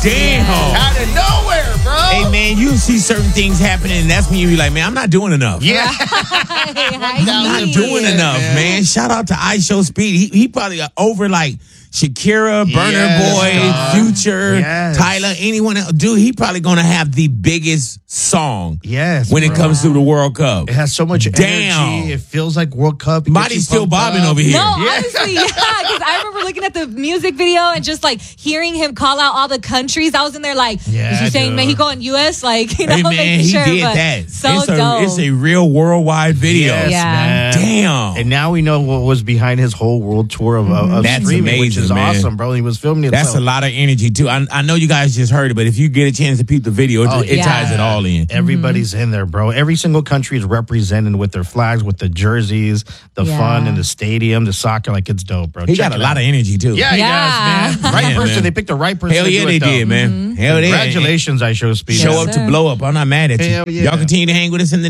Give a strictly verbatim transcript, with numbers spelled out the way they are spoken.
Damn. Out of nowhere, bro. Hey, man, you see certain things happening, and that's when you be like, man, I'm not doing enough. Yeah. I'm not doing enough, man. man. Shout out to I Show Speed. He, he probably got over like Shakira, Burner Yes, Boy, God. Future, Yes. Tyler, anyone else. Dude, he probably going to have the biggest song Yes, when it bro. comes to the World Cup. It has so much Damn. energy. It feels like World Cup. It gets Body's you still pumped bobbing up. over here. No, Yeah. honestly, yeah, because I remember looking at the music video and just like hearing him call out all the countries. I was in there like, Yeah, is he saying dude. Mexico and U S? Like, you know, Hey, man, making he sure. did but that. So it's, a, dope. it's a real worldwide video. Yes, Yeah. man. Damn. And now we know what was behind his whole world tour of, of, of That's streaming, which amazing, is man. awesome, bro. He was filming it. That's so. a lot of energy, too. I, I know you guys just heard it, but if you get a chance to peep the video, it, Oh, it yeah. ties it all in. Everybody's in there, bro. Every single country is represented with their flags, with the jerseys, the Yeah. fun in the stadium, the soccer. Like, it's dope, bro. He Check got a it lot out. of energy, too. Yeah, he Yeah. does, man. Right Yeah, person. man. They picked the right person. Hell to yeah, do they it, though. did, man. Hell yeah. Congratulations, I Show Speed. Show Yes, up sir. to blow up. I'm not mad at you. Hell yeah. Y'all continue to hang with us in the